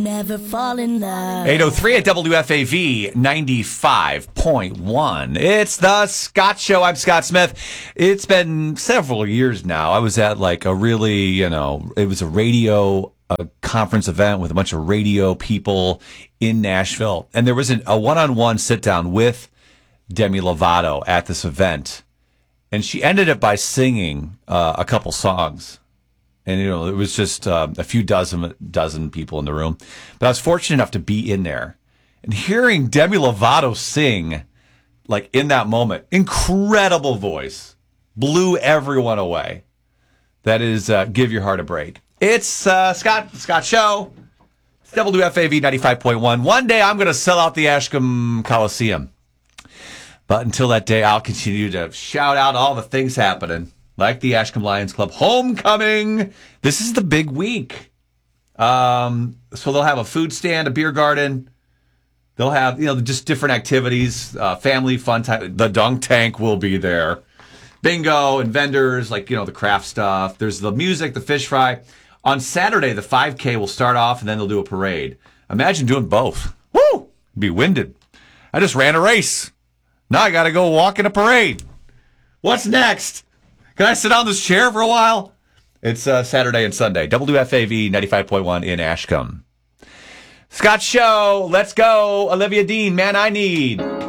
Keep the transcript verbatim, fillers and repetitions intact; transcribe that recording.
never fall in love. eight oh three at W F A V ninety-five point one. It's the Scott Show. I'm Scott Smith. It's been several years now. I was at like a really, you know, it was a radio a conference event with a bunch of radio people in Nashville. And there was an, a one-on-one sit-down with Demi Lovato at this event. And she ended it by singing uh, a couple songs. And, you know, it was just uh, a few dozen dozen people in the room. But I was fortunate enough to be in there. And hearing Demi Lovato sing, like, in that moment, incredible voice, blew everyone away. That is uh, Give Your Heart a Break. It's uh, Scott Scott Show. It's W F A V ninety-five point one. One day I'm going to sell out the Ashcombe Coliseum. But until that day, I'll continue to shout out all the things happening. Like the Ashcombe Lions Club homecoming. This is the big week. Um, so they'll have a food stand, a beer garden. They'll have, you know, just different activities, uh, family fun time. The dunk tank will be there. Bingo and vendors, like, you know, the craft stuff. There's the music, the fish fry. On Saturday, the five K will start off and then they'll do a parade. Imagine doing both. Woo! Be winded. I just ran a race. Now I got to go walk in a parade. What's next? Can I sit on this chair for a while? It's uh, Saturday and Sunday. W F A V ninety-five point one in Ashcombe. Scott Show. Let's go. Olivia Dean, Man I Need.